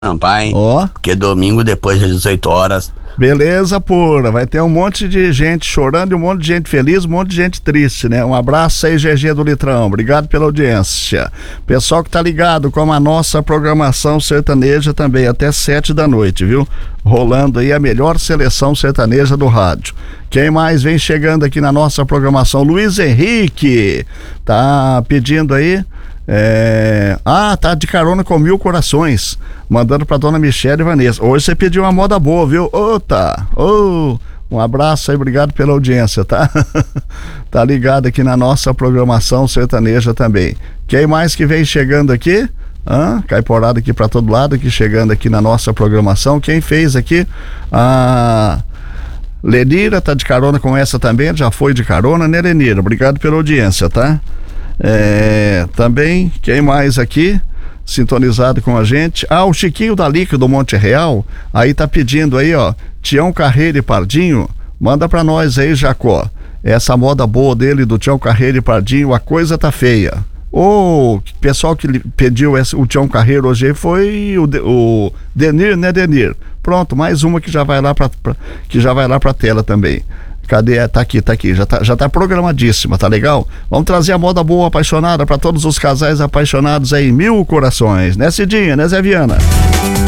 Pai, Ó. porque domingo depois das 18 horas. Beleza pura, vai ter um monte de gente chorando e um monte de gente feliz, um monte de gente triste, né? Um abraço aí, GG do Litrão, obrigado pela audiência. Pessoal que tá ligado com a nossa programação sertaneja também, até 7 da noite, viu? Rolando aí a melhor seleção sertaneja do rádio. Quem mais vem chegando aqui na nossa programação? Luiz Henrique, tá pedindo aí... tá de carona com 1000 corações, mandando pra dona Michele e Vanessa. Hoje você pediu uma moda boa, viu? Um abraço aí, obrigado pela audiência, tá? Tá ligado aqui na nossa programação sertaneja também. Quem mais que vem chegando aqui? Caiporada aqui pra todo lado, aqui chegando aqui na nossa programação. Quem fez aqui? Lenira tá de carona com essa também, já foi de carona, né, Lenira? Obrigado pela audiência, tá? Também, quem mais aqui sintonizado com a gente? O Chiquinho da Lica do Monte Real, aí tá pedindo aí, ó, Tião Carreiro e Pardinho, manda pra nós aí, Jacó, essa moda boa dele do Tião Carreiro e Pardinho, a coisa tá feia. O pessoal que pediu o Tião Carreiro hoje foi o Denir, né, Denir? Pronto, mais uma que já vai lá pra tela também. Cadê? Tá aqui, já tá programadíssima, tá legal? Vamos trazer a moda boa apaixonada para todos os casais apaixonados aí, 1000 corações, né, Cidinha, né, Zé Viana?